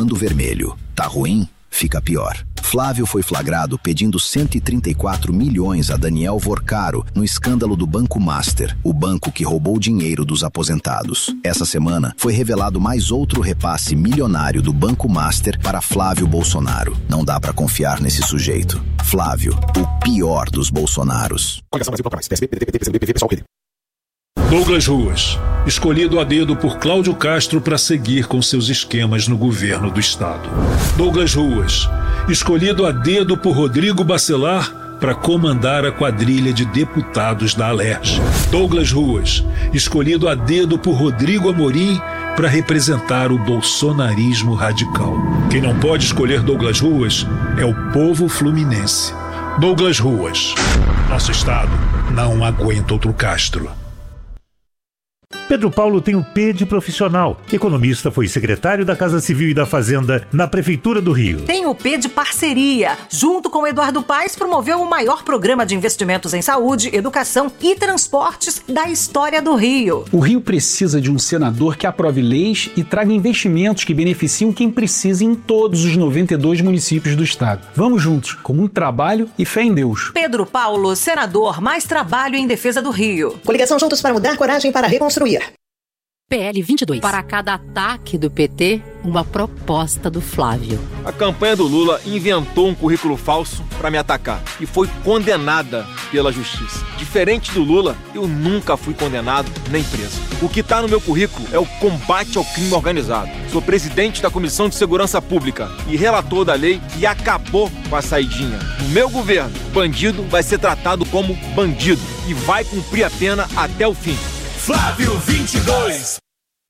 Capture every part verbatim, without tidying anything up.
piscando vermelho. Tá ruim? Fica pior. Flávio foi flagrado pedindo cento e trinta e quatro milhões a Daniel Vorcaro no escândalo do Banco Master, o banco que roubou dinheiro dos aposentados. Essa semana foi revelado mais outro repasse milionário do Banco Master para Flávio Bolsonaro. Não dá pra confiar nesse sujeito. Flávio, o pior dos Bolsonaros. Douglas Ruas, escolhido a dedo por Cláudio Castro para seguir com seus esquemas no governo do estado. Douglas Ruas, escolhido a dedo por Rodrigo Bacelar para comandar a quadrilha de deputados da Alerj. Douglas Ruas, escolhido a dedo por Rodrigo Amorim para representar o bolsonarismo radical. Quem não pode escolher Douglas Ruas é o povo fluminense. Douglas Ruas, nosso estado não aguenta outro Castro. Pedro Paulo tem o P de profissional. Economista, foi secretário da Casa Civil e da Fazenda na Prefeitura do Rio. Tem o P de parceria. Junto com Eduardo Paes, promoveu o maior programa de investimentos em saúde, educação e transportes da história do Rio. O Rio precisa de um senador que aprove leis e traga investimentos que beneficiam quem precisa em todos os noventa e dois municípios do estado. Vamos juntos, com muito trabalho e fé em Deus. Pedro Paulo, senador, mais trabalho em defesa do Rio. Coligação Juntos para Mudar, coragem para reconstruir. P L vinte e dois. Para cada ataque do P T, uma proposta do Flávio. A campanha do Lula inventou um currículo falso para me atacar e foi condenada pela justiça. Diferente do Lula, eu nunca fui condenado nem preso. O que está no meu currículo é o combate ao crime organizado. Sou presidente da Comissão de Segurança Pública e relator da lei que acabou com a saidinha. No meu governo, bandido vai ser tratado como bandido e vai cumprir a pena até o fim. Flávio vinte e dois.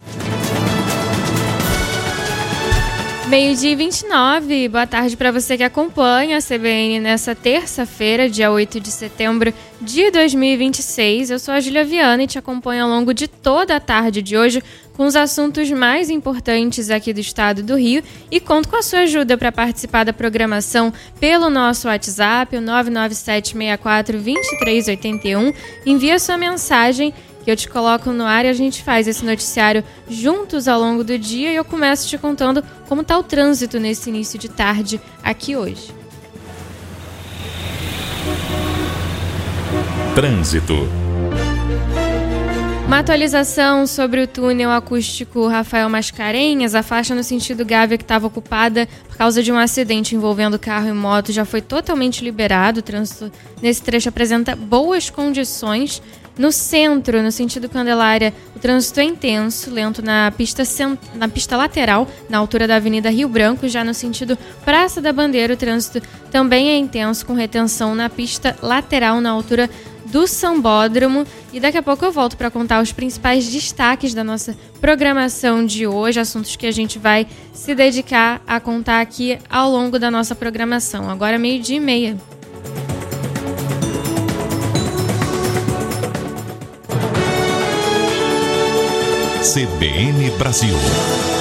Meio-dia e vinte e nove, boa tarde para você que acompanha a C B N nessa terça-feira, dia oito de setembro de dois mil e vinte e seis. Eu sou a Júlia Viana e te acompanho ao longo de toda a tarde de hoje com os assuntos mais importantes aqui do estado do Rio e conto com a sua ajuda para participar da programação pelo nosso WhatsApp, o nove nove sete seis quatro dois três oito um. Envia sua mensagem que eu te coloco no ar e a gente faz esse noticiário juntos ao longo do dia e eu começo te contando como está o trânsito nesse início de tarde aqui hoje. Trânsito. Uma atualização sobre o túnel acústico Rafael Mascarenhas. A faixa no sentido Gávea que estava ocupada por causa de um acidente envolvendo carro e moto já foi totalmente liberado. O trânsito nesse trecho apresenta boas condições. No centro, no sentido Candelária, o trânsito é intenso, lento na pista, cent... na pista lateral, na altura da Avenida Rio Branco. Já no sentido Praça da Bandeira, o trânsito também é intenso, com retenção na pista lateral, na altura do Sambódromo. E daqui a pouco eu volto para contar os principais destaques da nossa programação de hoje, assuntos que a gente vai se dedicar a contar aqui ao longo da nossa programação. Agora meio-dia e meia. C B N Brasil.